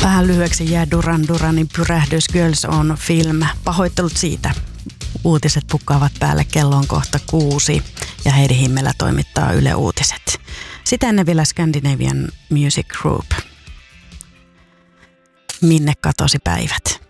Vähän lyhyeksi jää Duran Duranin pyrähdys Girls on Film. Pahoittelut siitä. Uutiset pukkaavat päälle, kello on kohta 6 ja Heidi Himmelä toimittaa Yle Uutiset. Sitä ennen vielä Scandinavian Music Group. Minne katosi päivät?